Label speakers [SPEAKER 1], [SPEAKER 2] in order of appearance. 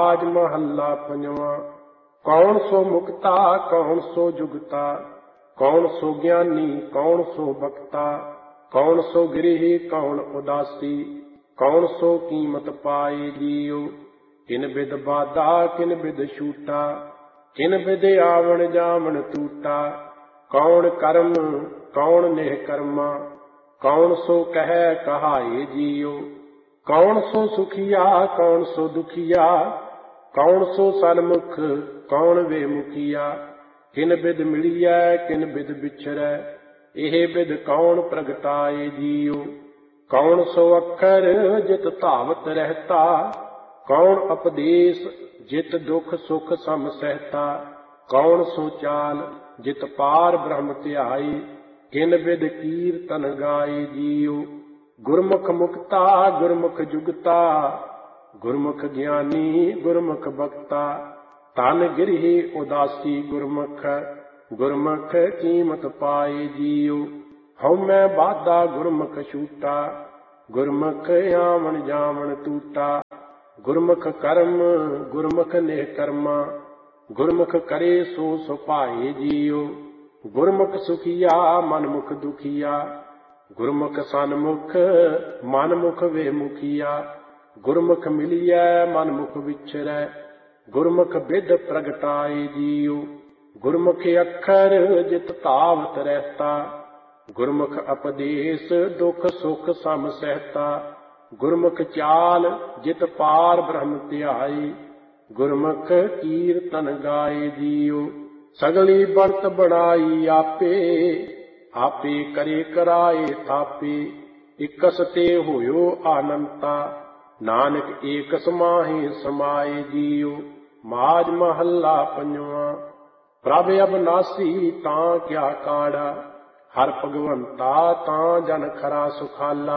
[SPEAKER 1] माज महला पंजवा। कौन सो मुक्ता कौन सो जुगता, कौन सो ज्ञानी कौन सो भक्ता, कौन सो गृही कौन उदासी, कौन सो कीमत पाए जियो। किन बिद बाधा किन बिद छूटा, किन बिद आवण जावण टूटा। कौन कर्म कौन नेह कर्मा, कौन सो कह कहाए जियो। कौन सो सुखिया कौन सो दुखिया, कौन सो सन्मुख कौन वे मुखिया। किन बिद मिलिया किन बिद बिछरै, एह बिद कौन प्रगटाए जियो। कौन सो अखर जित धावत रहता, कौन उपदेश जित दुख सुख सम सहता। कौन सो चाल जित पार ब्रह्म ध्याई, किन बिद कीर्तन गाए जियो। गुरमुख मुक्ता गुरमुख जुगता, गुरमुख ज्ञानी गुरमुख भक्ता। तन गिरही उदासी गुरमुख, गुरमुख कीमत पाए जियो। हउमੈ बाधा गुरमुख छूटा, गुरमुख आवण जावण टूटा। गुरमुख कर्म गुरमुख नेह कर्मा, गुरमुख करे सो सुभाए जियो। गुरमुख सुखिया मनमुख दुखिया, गुरमुख सन्मुख मनमुख वे मुखिया। गुरमुख मिलिया मनमुख विछरै, गुरमुख बिद प्रगटाए जियो। गुरमुख अखर जित धावत रहता, गुरमुख उपदेश दुख सुख सम सहता। गुरमुख चाल जित पार ब्रह्म ध्याई, गुरमुख कीर्तन गाए जियो। सगली बनत बनाई आपे, आपे करे कराए थापे। इकस ते होयो आनंता, नानक एक समाहि समाए जियो। माज महला पंजवा। प्रभ अबनासी तां क्या काड़ा, हर भगवंता तां जन खरा सुखाला।